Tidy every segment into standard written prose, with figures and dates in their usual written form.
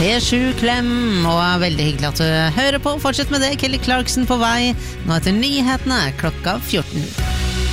P7-klem, og veldig hyggelig at du hører på. Fortsett med det, Kelly Clarkson på vei. Nå etter nyhetene, klokka 14.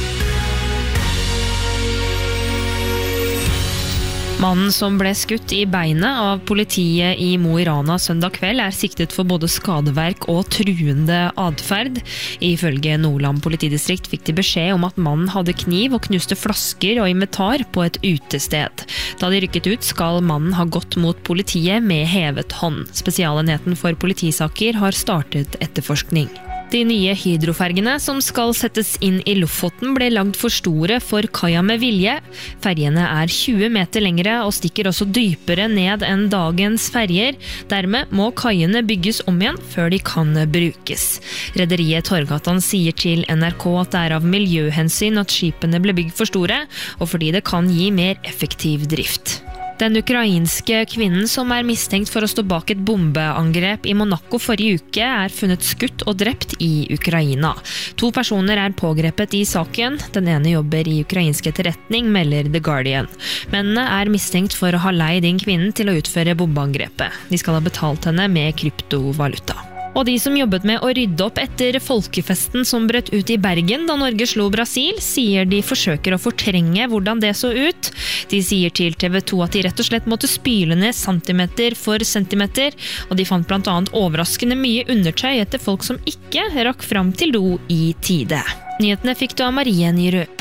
Mannen som ble skutt i beinet av politiet i Mo i Rana søndag kveld siktet for både skadeverk og truende adferd. Ifølge Nordland politidistrikt fikk de beskjed om at mannen hadde kniv og knuste flasker og inventar på et utested. Da de rykket ut skal mannen ha gått mot politiet med hevet hånd. Spesialenheten for politisaker har startet etterforskning. De nye hydrofergene som skal settes inn i Lofoten ble lagd for store for kaia med vilje. Fergene 20 meter lengre og stikker også dypere ned enn dagens ferger. Dermed må kaiene bygges om igjen før de kan brukes. Rederiet Torgatan sier til NRK at det av miljøhensyn at skipene ble bygd for store, og fordi det kan gi mer effektiv drift. Den ukrainske kvinnen som mistenkt for å stå bak et bombeangrep i Monaco forrige uke funnet skutt og drept i Ukraina. 2 personer pågrepet i saken. Den ene jobber i ukrainsk etterretning, melder The Guardian. Mennene mistenkt for å ha leid inn kvinnen til å utføre bombeangrepet. De skal ha betalt henne med kryptovaluta. Og de som jobbet med å rydde opp etter folkefesten som brøt ut i Bergen da Norge slo Brasil, sier de forsøker å fortrenge hvordan det så ut. De sier til TV 2 at de rett og slett måtte spyle ned centimeter for centimeter, og de fant blant annet overraskende mye undertøy etter folk som ikke rakk fram til do i tide. Nyhetene fikk du av Marie Nyrød.